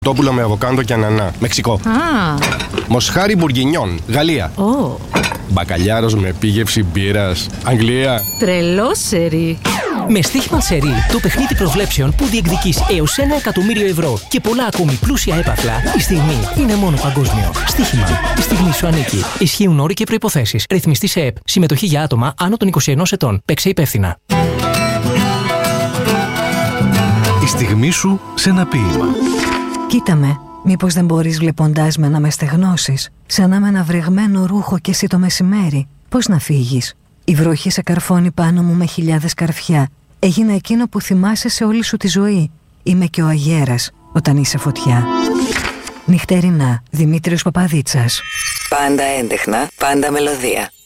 Τόπουλο με αβοκάντο και ανανά. Μεξικό. Μοσχάρι μπουργκινιόν. Γαλλία. Μπακαλιάρος με επίγευση μπύρας. Αγγλία. Τρελό σερί. Με Στίχημαν Σερί, το παιχνίδι προβλέψεων που διεκδικείς έως 1 εκατομμύριο ευρώ και πολλά ακόμη πλούσια έπαθλα, η στιγμή είναι μόνο παγκόσμιο. Στίχημαν. Η στιγμή σου ανήκει. Ισχύουν όροι και προϋποθέσεις. Ρυθμιστή σε ΕΠ. Συμμετοχή για άτομα άνω των 21 ετών. Παίξε υπεύθυνα. Η στιγμή σου σε ένα ποίημα. Κοίτα με, μήπως δεν μπορείς βλέποντάς με να με στεγνώσεις, σαν να είμαι ένα βρεγμένο ρούχο και εσύ το μεσημέρι. Πώς να φύγεις? Η βροχή σε καρφώνει πάνω μου με χιλιάδες καρφιά. Έγινα εκείνο που θυμάσαι σε όλη σου τη ζωή. Είμαι και ο αγέρας όταν είσαι φωτιά. Νυχτερινά, Δημήτριος Παπαδίτσας. Πάντα έντεχνα, πάντα μελωδία.